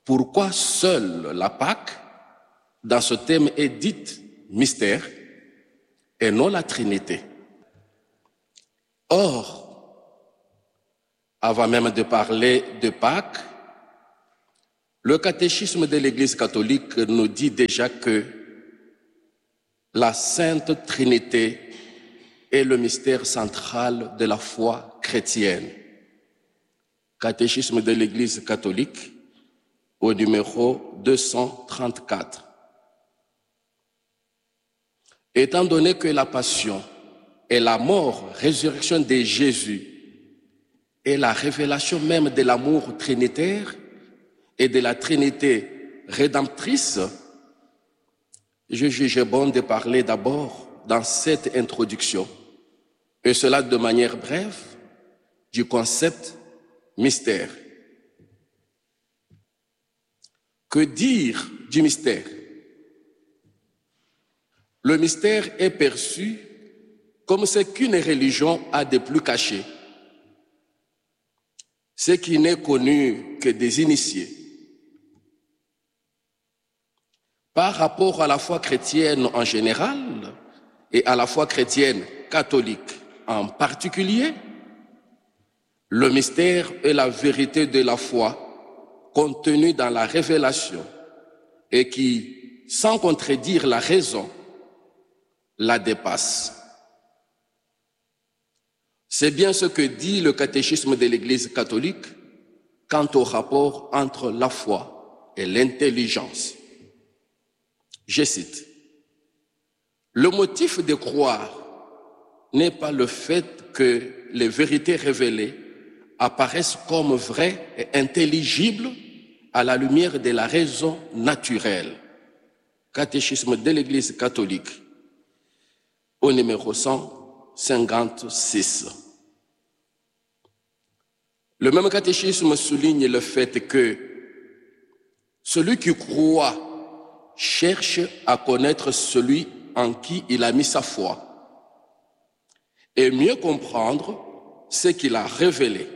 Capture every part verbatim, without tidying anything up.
pourquoi seule la Pâque, dans ce thème, est dite mystère et non la Trinité. Or, avant même de parler de Pâques, le catéchisme de l'Église catholique nous dit déjà que la Sainte Trinité est le mystère central de la foi chrétienne. Catéchisme de l'Église catholique au numéro deux cent trente-quatre. Étant donné que la passion et la mort, résurrection de Jésus est la révélation même de l'amour trinitaire et de la Trinité rédemptrice, je juge bon de parler d'abord dans cette introduction, et cela de manière brève, du concept mystère. Que dire du mystère? Le mystère est perçu comme ce qu'une religion a de plus caché, ce qui n'est connu que des initiés. Par rapport à la foi chrétienne en général et à la foi chrétienne catholique en particulier, le mystère est la vérité de la foi contenue dans la révélation et qui, sans contredire la raison, la dépasse. C'est bien ce que dit le catéchisme de l'Église catholique quant au rapport entre la foi et l'intelligence. Je cite, « Le motif de croire n'est pas le fait que les vérités révélées apparaissent comme vraies et intelligibles à la lumière de la raison naturelle. » Catéchisme de l'Église catholique au numéro cent cinquante-six. Le même catéchisme souligne le fait que celui qui croit cherche à connaître celui en qui il a mis sa foi et mieux comprendre ce qu'il a révélé.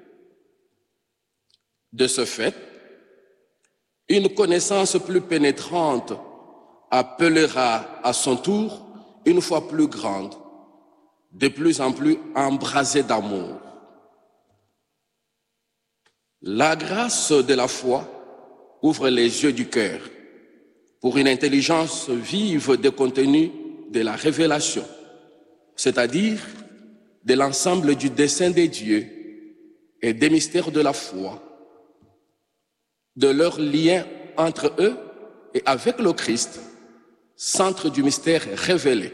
De ce fait, une connaissance plus pénétrante appellera à son tour une foi plus grande, de plus en plus embrasée d'amour. La grâce de la foi ouvre les yeux du cœur pour une intelligence vive des contenus de la révélation, c'est-à-dire de l'ensemble du dessein de Dieu et des mystères de la foi, de leur lien entre eux et avec le Christ, centre du mystère révélé.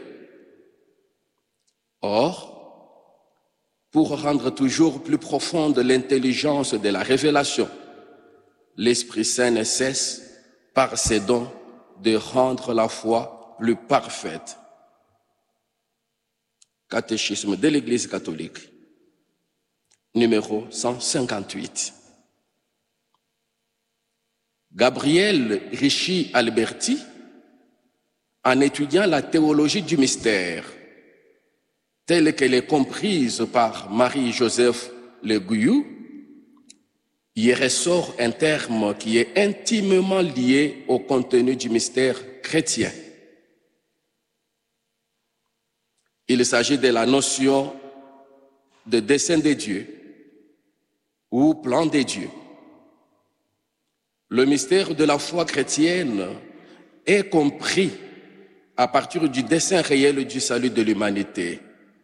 Or, pour rendre toujours plus profonde l'intelligence de la révélation, l'Esprit Saint ne cesse, par ses dons, de rendre la foi plus parfaite. Catéchisme de l'Église catholique, numéro cent cinquante-huit. Gabriel Ricci Alberti, en étudiant la théologie du mystère, telle qu'elle est comprise par Marie-Joseph Le Guyou, y ressort un terme qui est intimement lié au contenu du mystère chrétien. Il s'agit de la notion de dessein de Dieu ou plan de Dieu. Le mystère de la foi chrétienne est compris à partir du dessein réel du salut de l'humanité.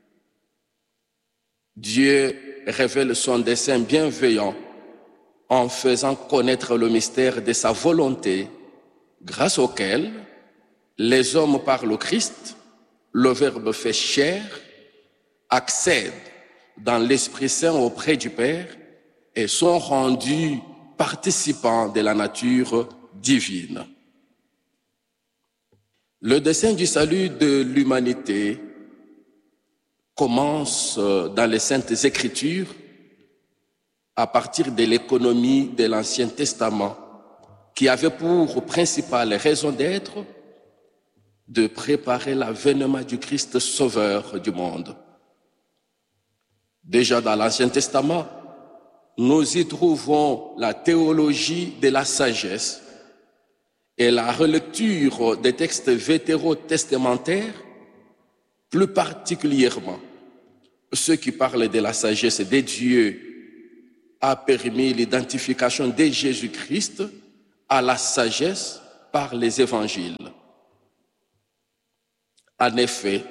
Dieu révèle son dessein bienveillant en faisant connaître le mystère de sa volonté, grâce auquel les hommes par le Christ, le Verbe fait chair, accèdent dans l'Esprit Saint auprès du Père et sont rendus participants de la nature divine. Le dessein du salut de l'humanité commence dans les Saintes Écritures à partir de l'économie de l'Ancien Testament qui avait pour principale raison d'être de préparer l'avènement du Christ sauveur du monde. Déjà dans l'Ancien Testament, nous y trouvons la théologie de la sagesse et la relecture des textes vétérotestamentaires, plus particulièrement ceux qui parlent de la sagesse des dieux, a permis l'identification de Jésus-Christ à la sagesse par les évangiles. En effet,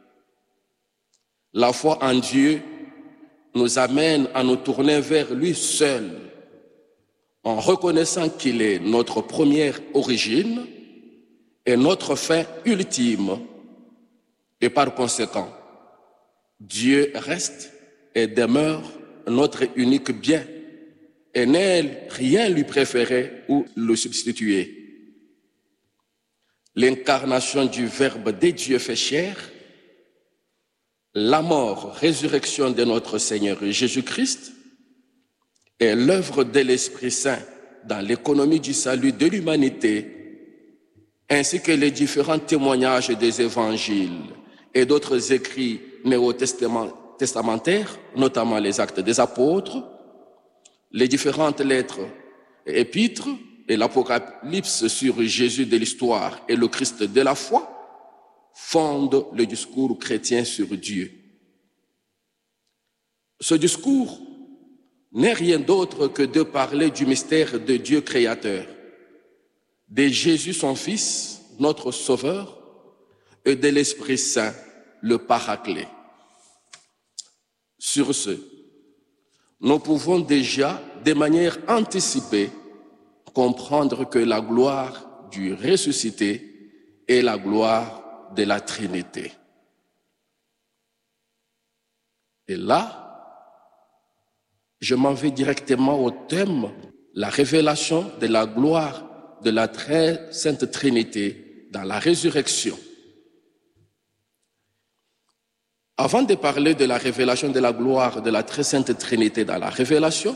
la foi en Dieu nous amène à nous tourner vers lui seul, en reconnaissant qu'il est notre première origine et notre fin ultime. Et par conséquent, Dieu reste et demeure notre unique bien, et n'est rien lui préférer ou le substituer. L'incarnation du Verbe de Dieu fait chair, la mort, résurrection de notre Seigneur Jésus-Christ et l'œuvre de l'Esprit Saint dans l'économie du salut de l'humanité, ainsi que les différents témoignages des évangiles et d'autres écrits néo-testamentaires, notamment les actes des apôtres, les différentes lettres et épîtres et l'Apocalypse sur Jésus de l'histoire et le Christ de la foi, fondent le discours chrétien sur Dieu. Ce discours n'est rien d'autre que de parler du mystère de Dieu créateur, de Jésus son Fils, notre Sauveur, et de l'Esprit Saint, le Paraclet. Sur ce, nous pouvons déjà, de manière anticipée, comprendre que la gloire du ressuscité est la gloire de la Trinité. Et là, je m'en vais directement au thème, la révélation de la gloire de la très sainte Trinité dans la résurrection. Avant de parler de la révélation de la gloire de la très sainte Trinité dans la révélation,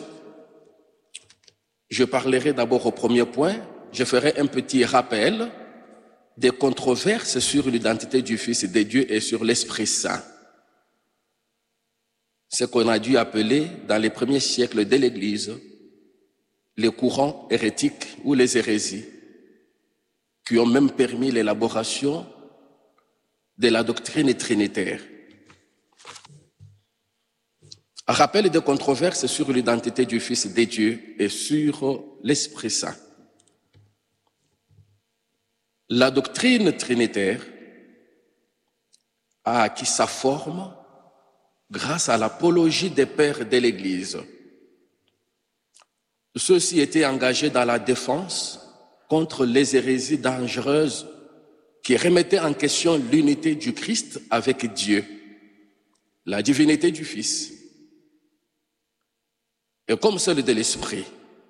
je parlerai d'abord au premier point, je ferai un petit rappel des controverses sur l'identité du Fils de Dieu et sur l'Esprit Saint. Ce qu'on a dû appeler dans les premiers siècles de l'Église les courants hérétiques ou les hérésies, qui ont même permis l'élaboration de la doctrine trinitaire. Un rappel des controverses sur l'identité du Fils de Dieu et sur l'Esprit Saint. La doctrine trinitaire a acquis sa forme grâce à l'apologie des pères de l'Église. Ceux-ci étaient engagés dans la défense contre les hérésies dangereuses qui remettaient en question l'unité du Christ avec Dieu, la divinité du Fils, et comme celle de l'Esprit.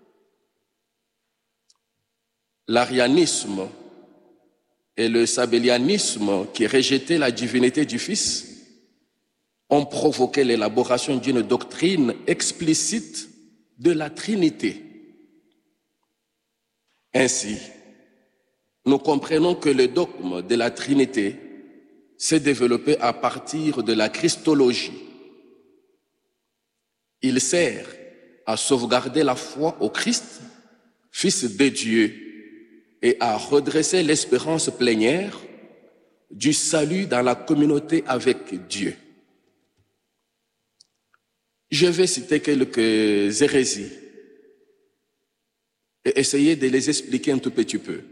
L'arianisme et le sabellianisme qui rejetaient la divinité du Fils ont provoqué l'élaboration d'une doctrine explicite de la Trinité. Ainsi, nous comprenons que le dogme de la Trinité s'est développé à partir de la Christologie. Il sert à sauvegarder la foi au Christ, Fils de Dieu, et à redresser l'espérance plénière du salut dans la communauté avec Dieu. Je vais citer quelques hérésies et essayer de les expliquer un tout petit peu.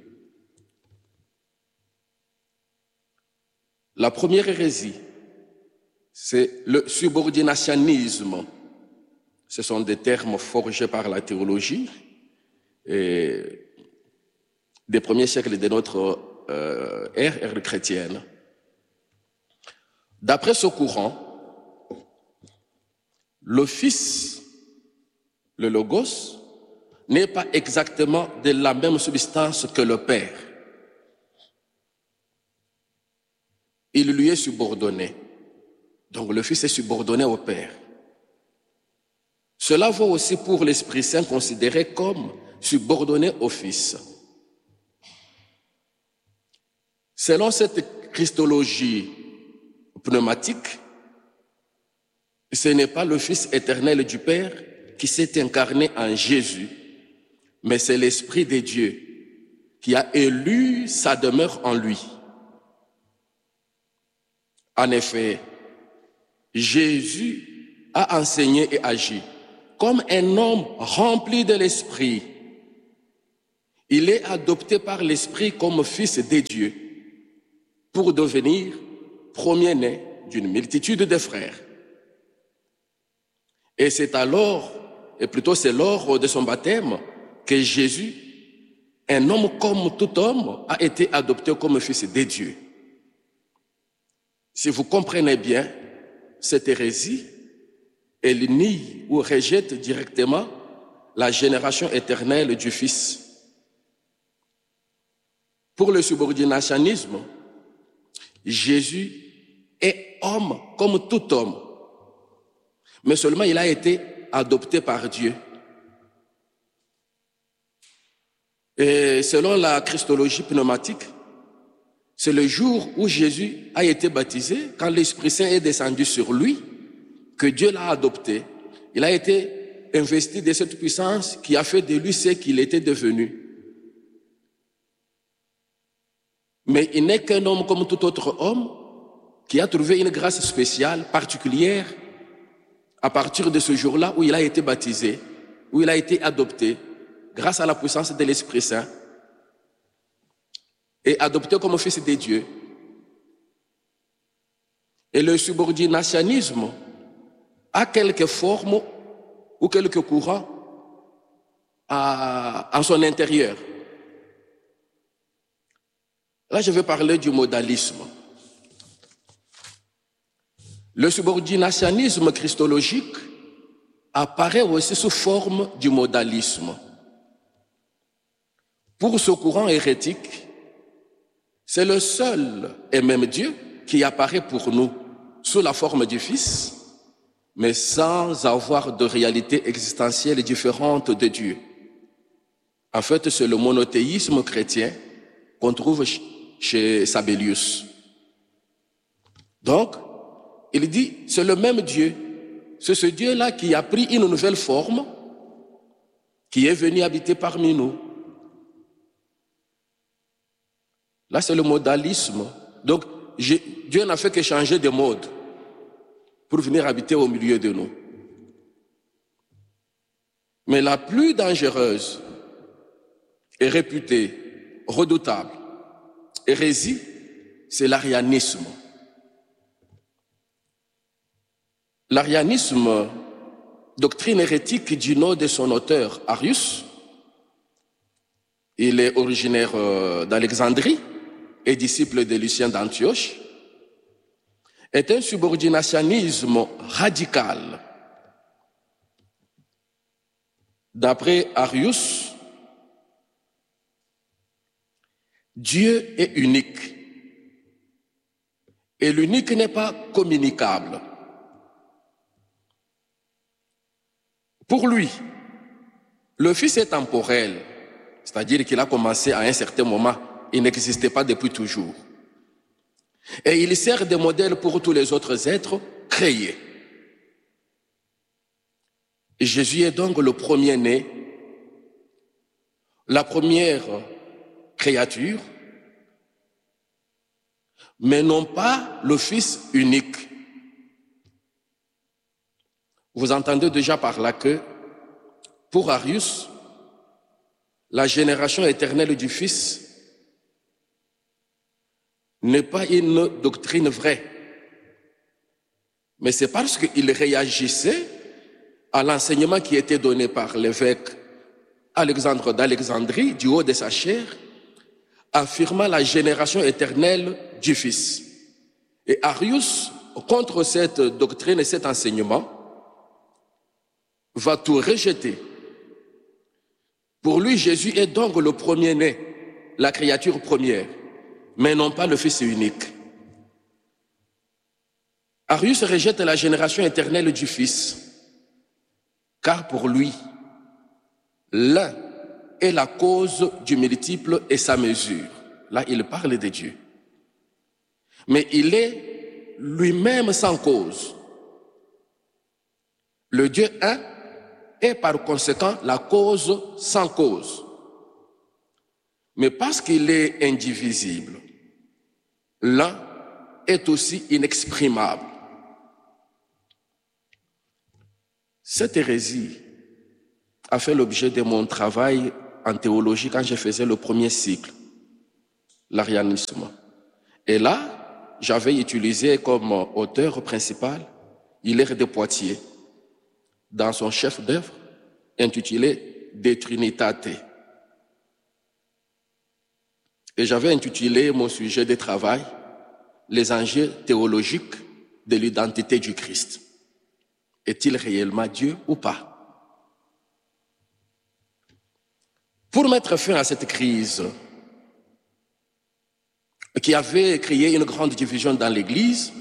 La première hérésie, c'est le subordinationnisme. Ce sont des termes forgés par la théologie et des premiers siècles de notre euh, ère, ère chrétienne. D'après ce courant, le Fils, le Logos, n'est pas exactement de la même substance que le Père. Il lui est subordonné. Donc le Fils est subordonné au Père. Cela vaut aussi pour l'Esprit Saint considéré comme subordonné au Fils. Selon cette christologie pneumatique, ce n'est pas le Fils éternel du Père qui s'est incarné en Jésus, mais c'est l'Esprit de Dieu qui a élu sa demeure en lui. En effet, Jésus a enseigné et agi comme un homme rempli de l'Esprit. Il est adopté par l'Esprit comme fils de Dieu pour devenir premier-né d'une multitude de frères. Et c'est alors, et plutôt c'est lors de son baptême, que Jésus, un homme comme tout homme, a été adopté comme fils de Dieu. Si vous comprenez bien cette hérésie, elle nie ou rejette directement la génération éternelle du Fils. Pour le subordinationnisme, Jésus est homme comme tout homme, mais seulement il a été adopté par Dieu. Et selon la christologie pneumatique, c'est le jour où Jésus a été baptisé, quand l'Esprit Saint est descendu sur lui, que Dieu l'a adopté. Il a été investi de cette puissance qui a fait de lui ce qu'il était devenu. Mais il n'est qu'un homme comme tout autre homme qui a trouvé une grâce spéciale, particulière, à partir de ce jour-là où il a été baptisé, où il a été adopté, grâce à la puissance de l'Esprit Saint, et adopté comme fils de Dieu. Et le subordinationnisme a quelques formes ou quelques courants à, en son intérieur. Là, je vais parler du modalisme. Le subordinationnisme christologique apparaît aussi sous forme du modalisme. Pour ce courant hérétique, c'est le seul et même Dieu qui apparaît pour nous sous la forme du Fils, mais sans avoir de réalité existentielle différente de Dieu. En fait, c'est le monothéisme chrétien qu'on trouve chez Sabellius. Donc, il dit, c'est le même Dieu. C'est ce Dieu-là qui a pris une nouvelle forme, qui est venu habiter parmi nous. Là, c'est le modalisme. Donc, Dieu n'a fait que changer de mode pour venir habiter au milieu de nous. Mais la plus dangereuse et réputée, redoutable, hérésie, c'est l'arianisme. L'arianisme, doctrine hérétique du nom de son auteur, Arius, il est originaire d'Alexandrie et disciple de Lucien d'Antioche, est un subordinationnisme radical. D'après Arius, Dieu est unique et l'unique n'est pas communicable. Pour lui, le Fils est temporel, c'est-à-dire qu'il a commencé à un certain moment, il n'existait pas depuis toujours. Et il sert de modèle pour tous les autres êtres créés. Et Jésus est donc le premier-né, la première créature, mais non pas le Fils unique. Vous entendez déjà par là que, pour Arius, la génération éternelle du Fils n'est pas une doctrine vraie, mais c'est parce qu'il réagissait à l'enseignement qui était donné par l'évêque Alexandre d'Alexandrie, du haut de sa chair, affirmant la génération éternelle du Fils. Et Arius, contre cette doctrine et cet enseignement, va tout rejeter. Pour lui, Jésus est donc le premier-né, la créature première, mais non pas le Fils unique. Arius rejette la génération éternelle du Fils, car pour lui, l'un est la cause du multiple et sa mesure. Là, il parle de Dieu. Mais il est lui-même sans cause. Le Dieu un est par conséquent la cause sans cause. Mais parce qu'il est indivisible, l'un est aussi inexprimable. Cette hérésie a fait l'objet de mon travail en théologie quand je faisais le premier cycle, l'arianisme. Et là, j'avais utilisé comme auteur principal Hilaire de Poitiers dans son chef d'œuvre intitulé De Trinitate. Et j'avais intitulé mon sujet de travail Les enjeux théologiques de l'identité du Christ. Est-il réellement Dieu ou pas? Pour mettre fin à cette crise qui avait créé une grande division dans l'Église,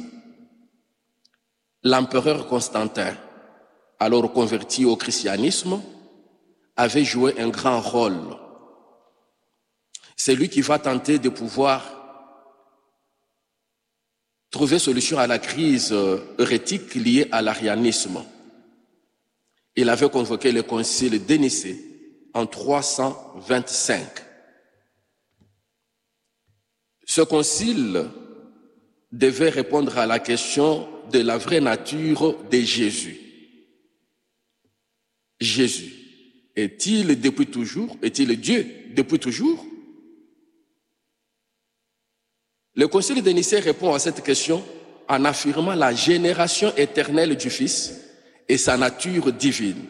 l'empereur Constantin, alors converti au christianisme, avait joué un grand rôle. C'est lui qui va tenter de pouvoir trouver solution à la crise hérétique liée à l'arianisme. Il avait convoqué le concile de Nicée en trois cent vingt-cinq. Ce concile devait répondre à la question de la vraie nature de Jésus. Jésus, est-il depuis toujours? Est-il Dieu depuis toujours? Le concile de Nicée répond à cette question en affirmant la génération éternelle du Fils et sa nature divine.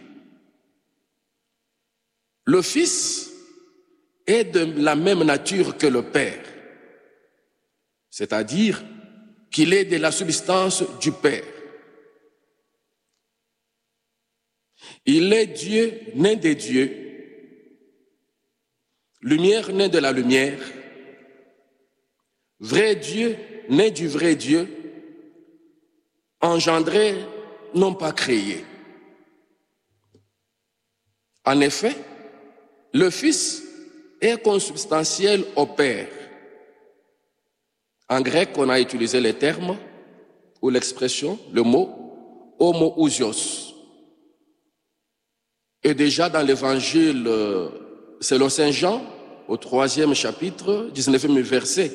Le Fils est de la même nature que le Père, c'est-à-dire qu'il est de la substance du Père. Il est Dieu né de Dieu, lumière née de la lumière, vrai Dieu né du vrai Dieu, engendré, non pas créé. En effet, le Fils est consubstantiel au Père. En grec, on a utilisé le terme ou l'expression, le mot homoousios. Et déjà dans l'évangile selon saint Jean, au troisième chapitre, dix-neuvième verset,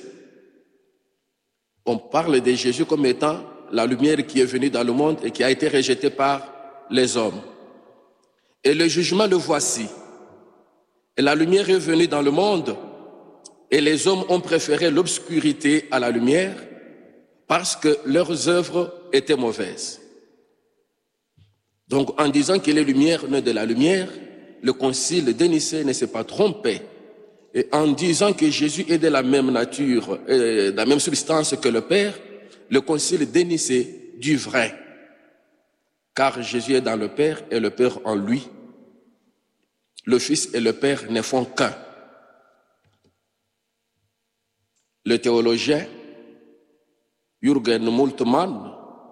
on parle de Jésus comme étant la lumière qui est venue dans le monde et qui a été rejetée par les hommes. Et le jugement, le voici. Et la lumière est venue dans le monde et les hommes ont préféré l'obscurité à la lumière parce que leurs œuvres étaient mauvaises. Donc, en disant qu'il est lumière née de la lumière, le concile de Nicée ne s'est pas trompé. Et en disant que Jésus est de la même nature, euh, de la même substance que le Père, le concile de Nicée dit vrai. Car Jésus est dans le Père et le Père en lui. Le Fils et le Père ne font qu'un. Le théologien Jürgen Moltmann,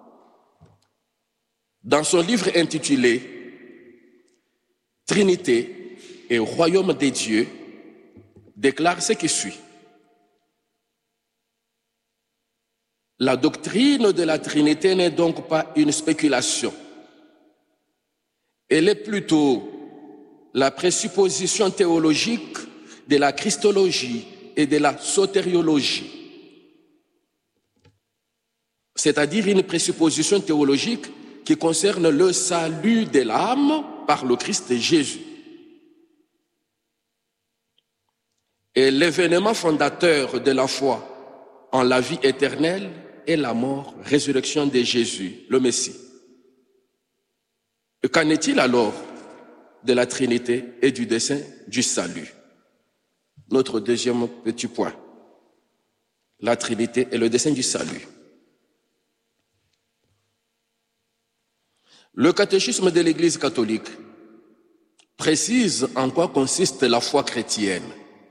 dans son livre intitulé « Trinité et Royaume des dieux », déclare ce qui suit. La doctrine de la Trinité n'est donc pas une spéculation. Elle est plutôt la présupposition théologique de la christologie et de la sotériologie. C'est-à-dire une présupposition théologique qui concerne le salut de l'âme par le Christ Jésus. Et l'événement fondateur de la foi en la vie éternelle est la mort, résurrection de Jésus, le Messie. Et qu'en est-il alors de la Trinité et du dessein du salut? Notre deuxième petit point, la Trinité et le dessein du salut. Le catéchisme de l'Église catholique précise en quoi consiste la foi chrétienne.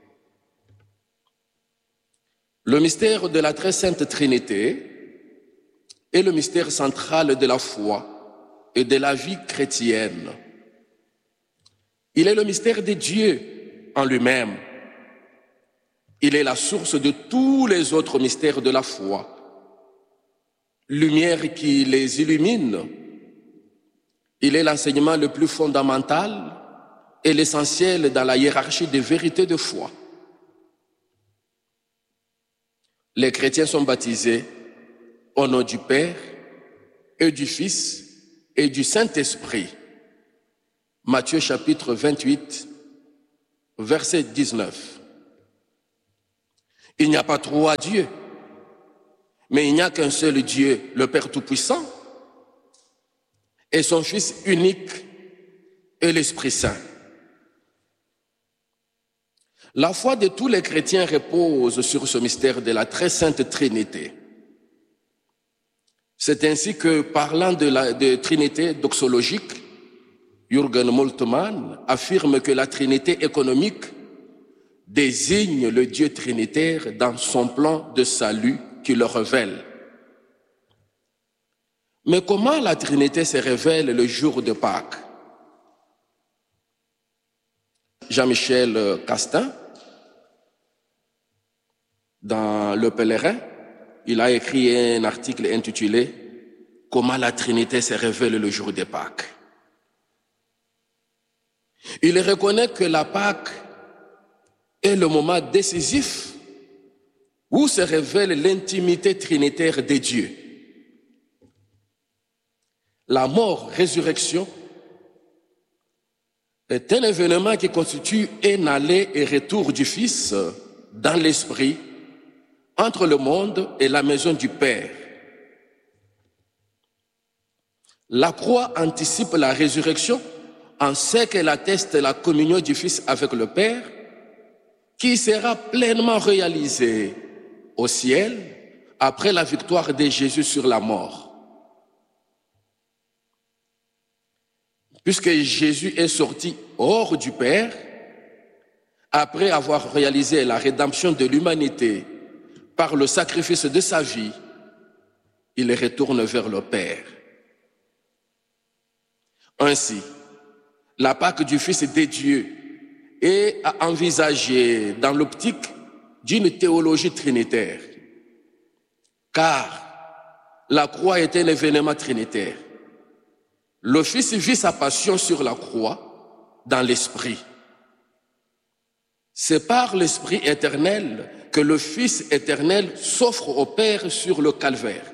Le mystère de la très sainte Trinité est le mystère central de la foi et de la vie chrétienne. Il est le mystère de Dieu en lui-même. Il est la source de tous les autres mystères de la foi. Lumière qui les illumine, Il est l'enseignement le plus fondamental et l'essentiel dans la hiérarchie des vérités de foi. Les chrétiens sont baptisés au nom du Père et du Fils et du Saint-Esprit. Matthieu chapitre vingt-huit, verset dix-neuf. Il n'y a pas trois dieux, mais il n'y a qu'un seul Dieu, le Père Tout-Puissant, et son Fils unique et l'Esprit Saint. La foi de tous les chrétiens repose sur ce mystère de la très sainte Trinité. C'est ainsi que, parlant de la de Trinité doxologique, Jürgen Moltmann affirme que la Trinité économique désigne le Dieu trinitaire dans son plan de salut qui le révèle. Mais comment la Trinité se révèle le jour de Pâques? Jean-Michel Castin, dans Le Pèlerin, il a écrit un article intitulé « Comment la Trinité se révèle le jour de Pâques ». Il reconnaît que la Pâque est le moment décisif où se révèle l'intimité trinitaire des dieux. La mort-résurrection est un événement qui constitue un aller et retour du Fils dans l'esprit entre le monde et la maison du Père. La croix anticipe la résurrection en ce qu'elle atteste la communion du Fils avec le Père, qui sera pleinement réalisée au ciel après la victoire de Jésus sur la mort. Puisque Jésus est sorti hors du Père, après avoir réalisé la rédemption de l'humanité par le sacrifice de sa vie, il retourne vers le Père. Ainsi, la Pâque du Fils des dieux est à envisager dans l'optique d'une théologie trinitaire, car la croix est un événement trinitaire. Le Fils vit sa passion sur la croix dans l'Esprit. C'est par l'Esprit éternel que le Fils éternel s'offre au Père sur le calvaire.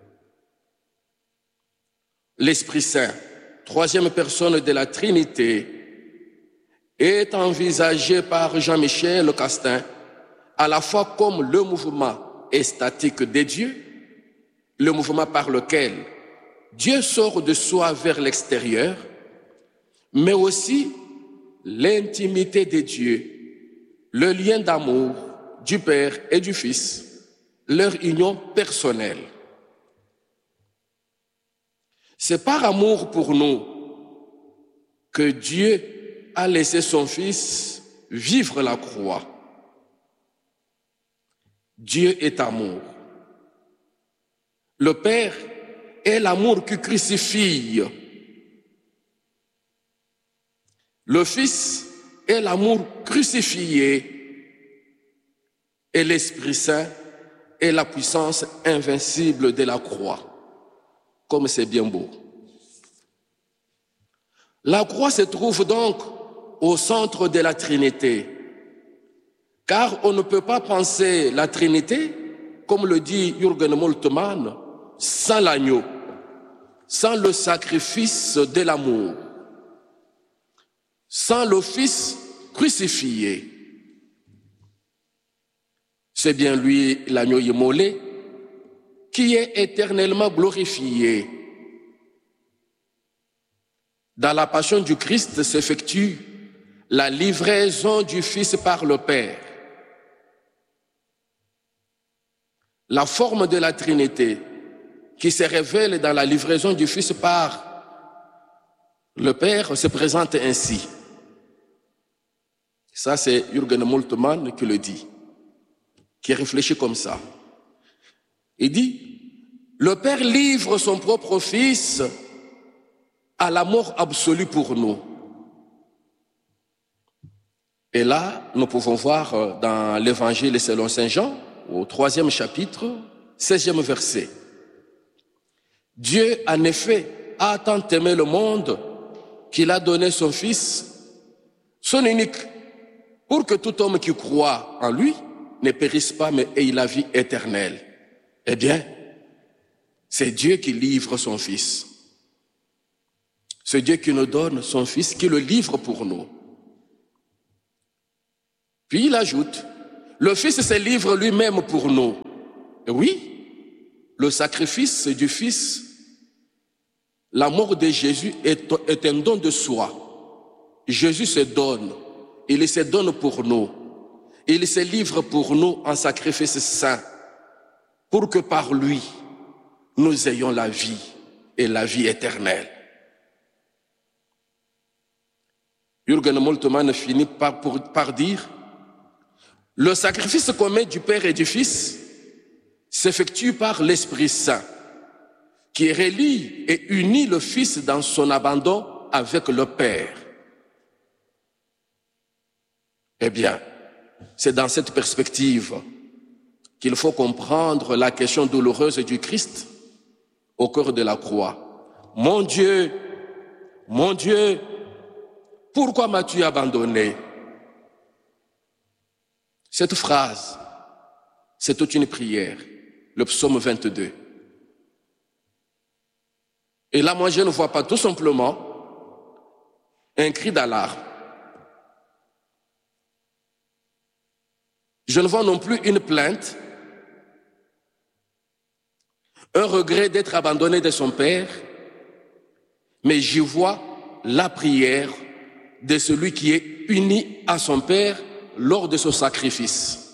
L'Esprit Saint, troisième personne de la Trinité, est envisagé par Jean-Michel Castin à la fois comme le mouvement extatique des dieux, le mouvement par lequel Dieu sort de soi vers l'extérieur, mais aussi l'intimité des dieux, le lien d'amour du Père et du Fils, leur union personnelle. C'est par amour pour nous que Dieu a laissé son Fils vivre la croix. Dieu est amour. Le Père est l'amour qui crucifie. Le Fils est l'amour crucifié. Et l'Esprit Saint est la puissance invincible de la croix. Comme c'est bien beau. La croix se trouve donc au centre de la Trinité, car on ne peut pas penser la Trinité, comme le dit Jürgen Moltmann, sans l'agneau, sans le sacrifice de l'amour, sans le Fils crucifié. C'est bien lui, l'agneau immolé, qui est éternellement glorifié. Dans la passion du Christ s'effectue la livraison du Fils par le Père. La forme de la Trinité qui se révèle dans la livraison du Fils par le Père se présente ainsi. Ça, c'est Jürgen Moltmann qui le dit, qui réfléchit comme ça. Il dit, le Père livre son propre Fils à la mort absolue pour nous. Et là, nous pouvons voir dans l'Évangile selon saint Jean, au troisième chapitre, seizième verset. Dieu, en effet, a tant aimé le monde qu'il a donné son Fils, son unique, pour que tout homme qui croit en lui ne périsse pas, mais ait la vie éternelle. Eh bien, c'est Dieu qui livre son Fils. C'est Dieu qui nous donne son Fils, qui le livre pour nous. Puis il ajoute, le Fils se livre lui-même pour nous. Et oui, le sacrifice du Fils, l'amour de Jésus est, est un don de soi. Jésus se donne, il se donne pour nous. Il se livre pour nous en sacrifice saint, pour que par lui, nous ayons la vie et la vie éternelle. Jürgen Moltmann finit par, pour, par dire, le sacrifice commun du Père et du Fils s'effectue par l'Esprit Saint, qui relie et unit le Fils dans son abandon avec le Père. Eh bien, c'est dans cette perspective qu'il faut comprendre la question douloureuse du Christ au cœur de la croix. Mon Dieu, mon Dieu, pourquoi m'as-tu abandonné? Cette phrase, c'est toute une prière, le psaume vingt-deux. Et là, moi, je ne vois pas tout simplement un cri d'alarme. Je ne vois non plus une plainte, un regret d'être abandonné de son Père, mais j'y vois la prière de celui qui est uni à son Père lors de son sacrifice.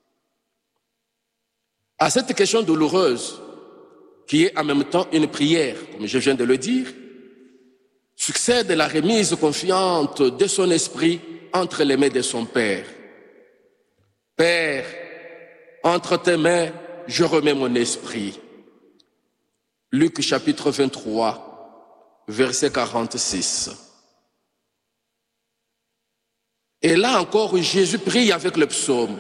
À cette question douloureuse, qui est en même temps une prière, comme je viens de le dire, succède la remise confiante de son esprit entre les mains de son Père. Père, entre tes mains, je remets mon esprit. Luc chapitre vingt-trois, verset quarante-six. Et là encore, Jésus prie avec le psaume.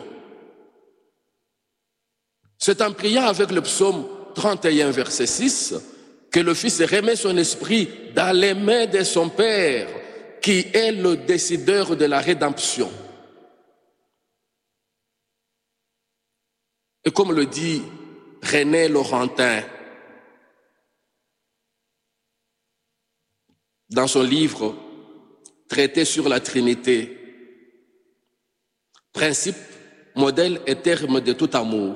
C'est en priant avec le psaume trente et un, verset six, que le Fils remet son esprit dans les mains de son Père, qui est le décideur de la rédemption. Et comme le dit René Laurentin dans son livre Traité sur la Trinité, principe, modèle et terme de tout amour.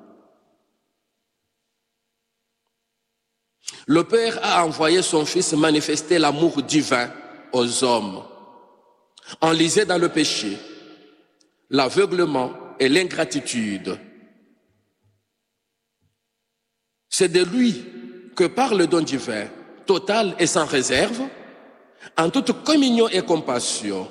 Le Père a envoyé son Fils manifester l'amour divin aux hommes, enlisés dans le péché, l'aveuglement et l'ingratitude. C'est de lui que par le don divin, total et sans réserve, en toute communion et compassion.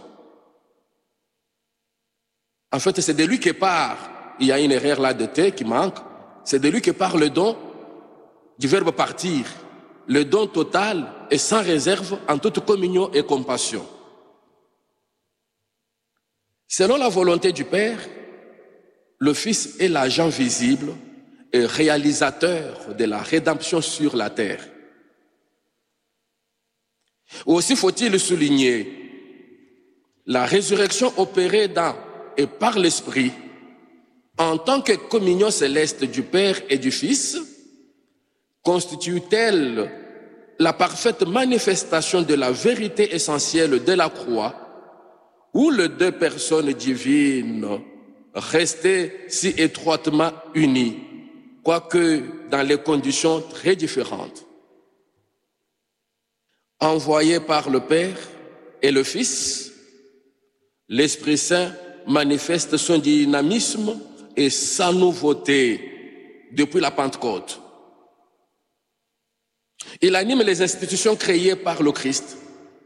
En fait, c'est de lui que part, il y a une erreur là de T qui manque, c'est de lui que part le don du verbe partir, le don total et sans réserve en toute communion et compassion. Selon la volonté du Père, le Fils est l'agent visible et réalisateur de la rédemption sur la terre. Aussi faut-il souligner la résurrection opérée dans et par l'Esprit en tant que communion céleste du Père et du Fils, constitue-t-elle la parfaite manifestation de la vérité essentielle de la croix, où les deux personnes divines restaient si étroitement unies, quoique dans des conditions très différentes. Envoyé par le Père et le Fils, l'Esprit Saint manifeste son dynamisme et sa nouveauté depuis la Pentecôte. Il anime les institutions créées par le Christ.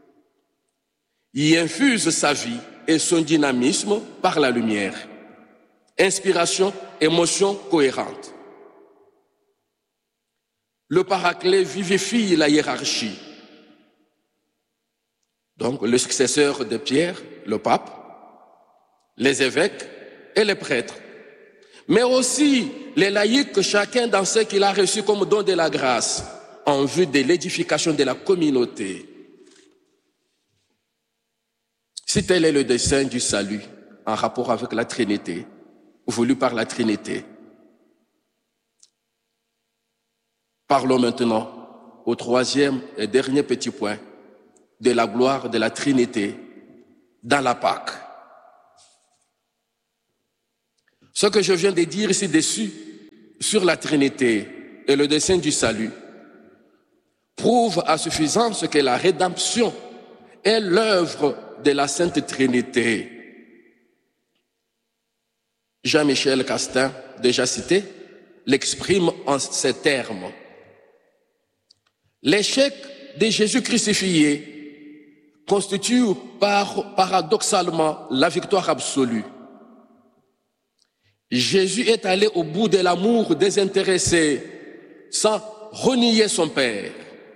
Il infuse sa vie et son dynamisme par la lumière. Inspiration, émotion cohérente. Le Paraclet vivifie la hiérarchie. Donc, le successeur de Pierre, le pape, les évêques et les prêtres, mais aussi les laïcs, chacun dans ce qu'il a reçu comme don de la grâce, en vue de l'édification de la communauté. Si tel est le dessein du salut en rapport avec la Trinité, voulu par la Trinité, parlons maintenant au troisième et dernier petit point de la gloire de la Trinité dans la Pâque. Ce que je viens de dire ci-dessus sur la Trinité et le dessein du salut prouve à suffisance que la rédemption est l'œuvre de la Sainte Trinité. Jean-Michel Castin, déjà cité, l'exprime en ces termes. L'échec de Jésus crucifié constitue par, paradoxalement la victoire absolue. Jésus est allé au bout de l'amour désintéressé sans renier son Père.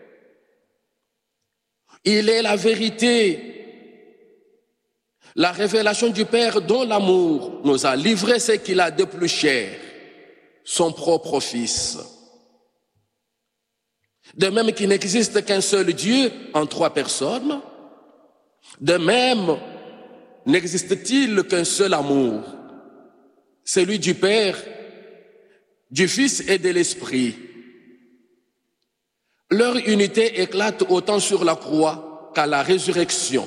Il est la vérité, la révélation du Père dont l'amour nous a livré ce qu'il a de plus cher, son propre Fils. De même qu'il n'existe qu'un seul Dieu en trois personnes, de même n'existe-t-il qu'un seul amour, celui du Père, du Fils et de l'Esprit. Leur unité éclate autant sur la croix qu'à la résurrection.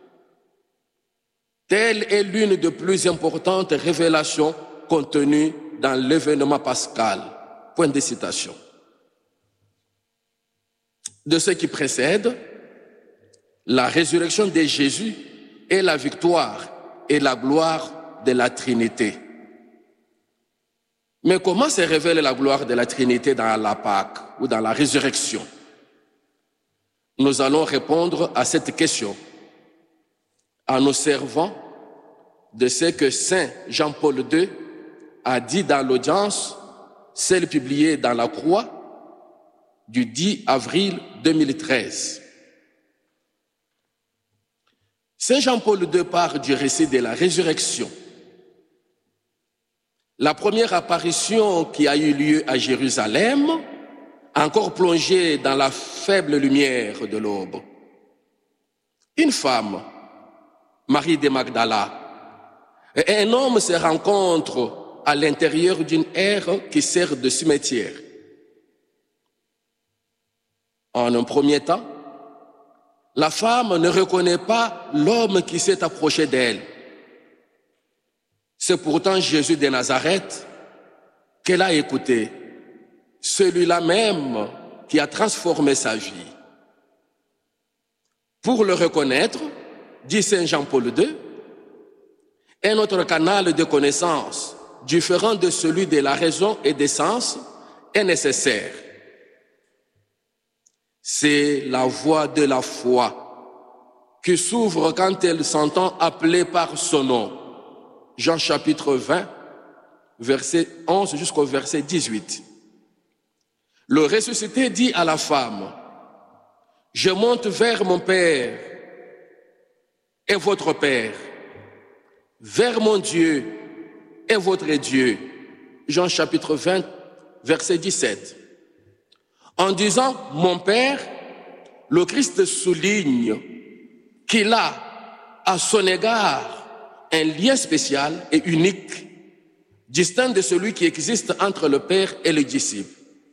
Telle est l'une des plus importantes révélations contenues dans l'événement pascal. Point de citation. De ce qui précède, la résurrection de Jésus est la victoire et la gloire de la Trinité. Mais comment se révèle la gloire de la Trinité dans la Pâque ou dans la résurrection? Nous allons répondre à cette question en nous servant de ce que Saint Jean-Paul deux a dit dans l'audience, celle publiée dans la Croix du dix avril deux mille treize. Saint Jean-Paul deux part du récit de la résurrection. La première apparition qui a eu lieu à Jérusalem, encore plongée dans la faible lumière de l'aube. Une femme, Marie de Magdala, et un homme se rencontrent à l'intérieur d'une aire qui sert de cimetière. En un premier temps, la femme ne reconnaît pas l'homme qui s'est approché d'elle. C'est pourtant Jésus de Nazareth qu'elle a écouté, celui-là même qui a transformé sa vie. Pour le reconnaître, dit Saint Jean-Paul deux, un autre canal de connaissance différent de celui de la raison et des sens est nécessaire. C'est la voie de la foi qui s'ouvre quand elle s'entend appeler par son nom. Jean chapitre vingt, verset onze jusqu'au verset dix-huit. Le ressuscité dit à la femme, « Je monte vers mon Père et votre Père, vers mon Dieu et votre Dieu. » Jean chapitre vingt, verset dix-sept. En disant « mon Père », le Christ souligne qu'il a à son égard un lien spécial et unique, distinct de celui qui existe entre le Père et le disciple.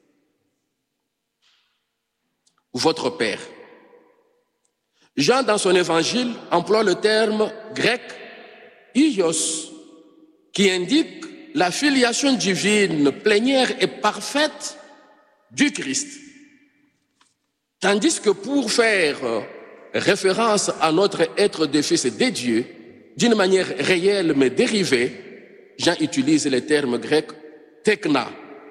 Votre Père. Jean, dans son évangile, emploie le terme grec « ios », qui indique la filiation divine plénière et parfaite du Christ. Tandis que pour faire référence à notre être de fils de Dieu, d'une manière réelle mais dérivée, Jean utilise le terme grec « tekna ».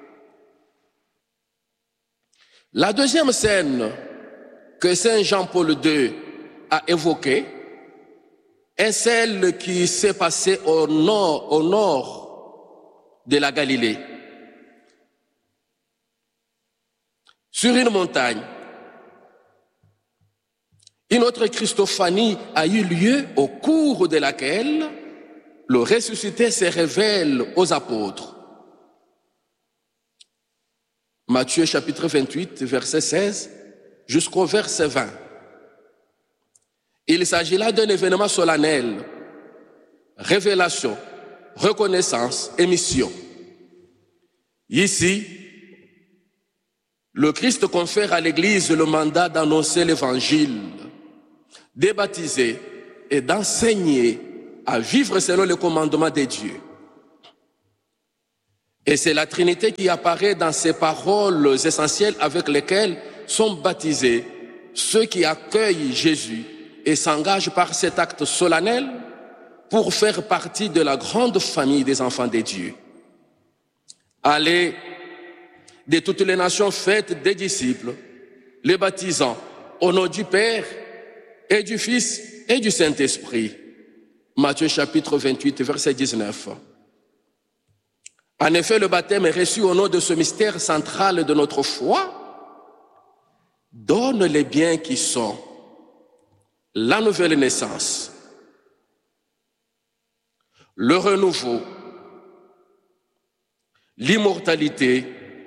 La deuxième scène que Saint Jean-Paul deux a évoquée est celle qui s'est passée au nord, au nord de la Galilée. Sur une montagne, une autre Christophanie a eu lieu au cours de laquelle le ressuscité se révèle aux apôtres. Matthieu chapitre vingt-huit, verset seize, jusqu'au verset vingt. Il s'agit là d'un événement solennel, révélation, reconnaissance et mission. Ici, le Christ confère à l'Église le mandat d'annoncer l'Évangile, de baptiser et d'enseigner à vivre selon le commandement de Dieu. Et c'est la Trinité qui apparaît dans ces paroles essentielles avec lesquelles sont baptisés ceux qui accueillent Jésus et s'engagent par cet acte solennel pour faire partie de la grande famille des enfants de Dieu. Allez de toutes les nations, faites des disciples, les baptisant au nom du Père et du Fils et du Saint-Esprit. Matthieu chapitre vingt-huit, verset dix-neuf. En effet, le baptême est reçu au nom de ce mystère central de notre foi, donne les biens qui sont la nouvelle naissance, le renouveau, l'immortalité,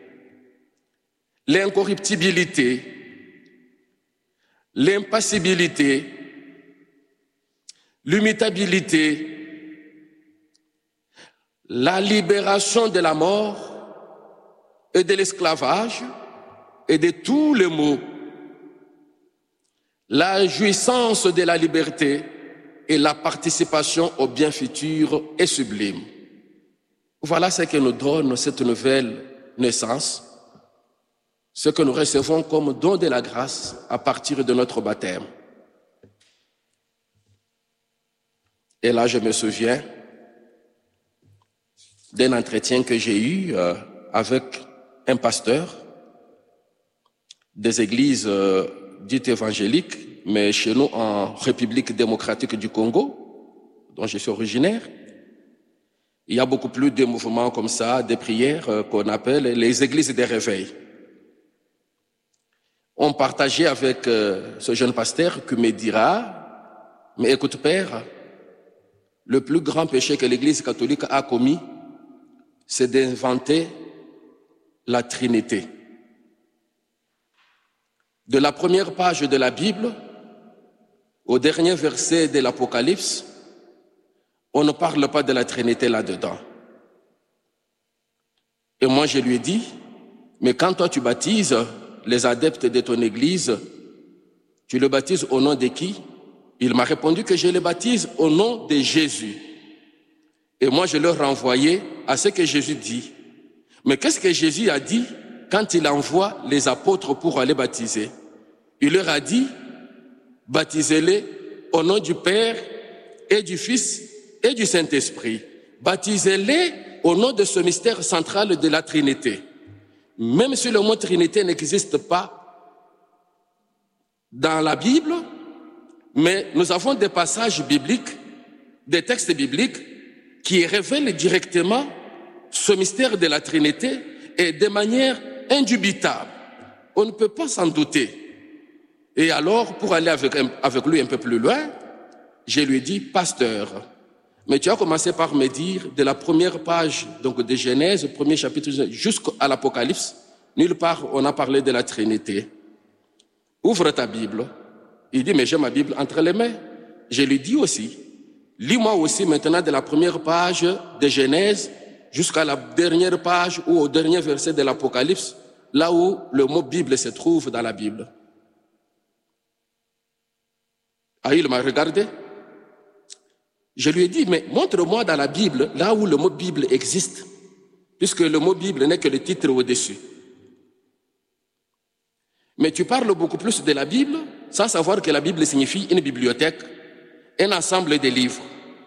l'incorruptibilité, l'impassibilité, l'immutabilité, la libération de la mort et de l'esclavage et de tous les maux, la jouissance de la liberté et la participation au bien futur et sublime. Voilà ce que nous donne cette nouvelle naissance, ce que nous recevons comme don de la grâce à partir de notre baptême. Et là, je me souviens d'un entretien que j'ai eu euh, avec un pasteur des églises euh, dites évangéliques, mais chez nous en République démocratique du Congo, dont je suis originaire. Il y a beaucoup plus de mouvements comme ça, des prières euh, qu'on appelle les églises des réveils. On partageait avec euh, ce jeune pasteur qui me dira, mais écoute Père, le plus grand péché que l'Église catholique a commis, c'est d'inventer la Trinité. De la première page de la Bible au dernier verset de l'Apocalypse, on ne parle pas de la Trinité là-dedans. Et moi, je lui ai dit, mais quand toi tu baptises les adeptes de ton Église, tu le baptises au nom de qui? Il m'a répondu que je les baptise au nom de Jésus. Et moi, je leur renvoyais à ce que Jésus dit. Mais qu'est-ce que Jésus a dit quand il envoie les apôtres pour aller baptiser? Il leur a dit, baptisez-les au nom du Père et du Fils et du Saint-Esprit. Baptisez-les au nom de ce mystère central de la Trinité. Même si le mot Trinité n'existe pas dans la Bible, mais nous avons des passages bibliques, des textes bibliques qui révèlent directement ce mystère de la Trinité et de manière indubitable. On ne peut pas s'en douter. Et alors, pour aller avec, avec lui un peu plus loin, je lui ai dit, pasteur, mais tu as commencé par me dire de la première page donc de Genèse, premier chapitre, jusqu'à l'Apocalypse, nulle part on a parlé de la Trinité. Ouvre ta Bible. Il dit, mais j'ai ma Bible entre les mains. Je lui dis aussi, lis-moi aussi maintenant de la première page de Genèse jusqu'à la dernière page ou au dernier verset de l'Apocalypse, là où le mot Bible se trouve dans la Bible. Ah, il m'a regardé. Je lui ai dit, mais montre-moi dans la Bible, là où le mot Bible existe, puisque le mot Bible n'est que le titre au-dessus. Mais tu parles beaucoup plus de la Bible sans savoir que la Bible signifie une bibliothèque, un ensemble de livres.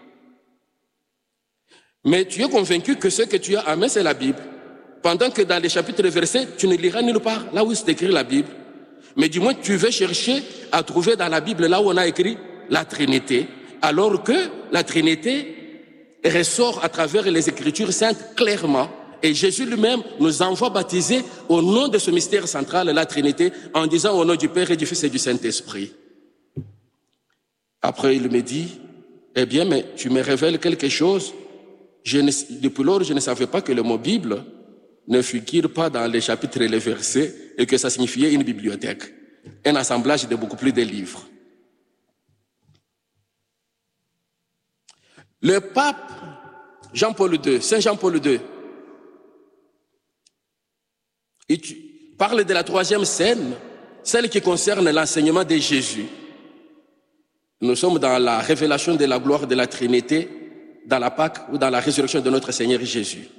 Mais tu es convaincu que ce que tu as en main, c'est la Bible. Pendant que dans les chapitres et versets, tu ne liras nulle part là où c'est écrit la Bible. Mais du moins, tu veux chercher à trouver dans la Bible là où on a écrit la Trinité, alors que la Trinité ressort à travers les Écritures saintes clairement. Et Jésus lui-même nous envoie baptiser au nom de ce mystère central, la Trinité, en disant au nom du Père et du Fils et du Saint-Esprit. Après, il me dit, eh bien, mais tu me révèles quelque chose. Je ne, depuis lors, je ne savais pas que le mot Bible ne figure pas dans les chapitres et les versets et que ça signifiait une bibliothèque, un assemblage de beaucoup plus de livres. Le pape Jean-Paul deux, Saint Jean-Paul deux, il parle de la troisième scène, celle qui concerne l'enseignement de Jésus. Nous sommes dans la révélation de la gloire de la Trinité, dans la Pâque ou dans la résurrection de notre Seigneur Jésus.